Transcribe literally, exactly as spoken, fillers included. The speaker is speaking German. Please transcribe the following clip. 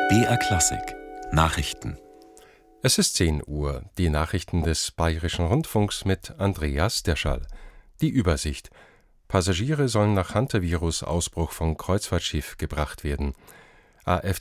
B R Klassik Nachrichten. Es ist zehn Uhr. Die Nachrichten des Bayerischen Rundfunks mit Andreas Derschall. Die Übersicht. Passagiere sollen nach Hantavirus-Ausbruch von Kreuzfahrtschiff gebracht werden. A F